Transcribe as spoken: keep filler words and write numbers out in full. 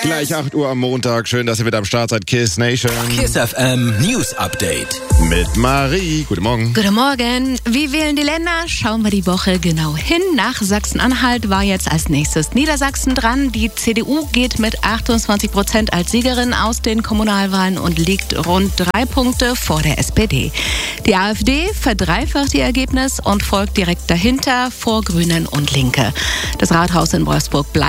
Gleich acht Uhr am Montag. Schön, dass ihr mit am Start seid. Kiss Nation. Kiss F M News Update. Mit Marie. Guten Morgen. Guten Morgen. Wie wählen die Länder? Schauen wir die Woche genau hin. Nach Sachsen-Anhalt war jetzt als nächstes Niedersachsen dran. Die C D U geht mit achtundzwanzig Prozent als Siegerin aus den Kommunalwahlen und liegt rund drei Punkte vor der S P D. Die AfD verdreifacht ihr Ergebnis und folgt direkt dahinter vor Grünen und Linke. Das Rathaus in Wolfsburg bleibt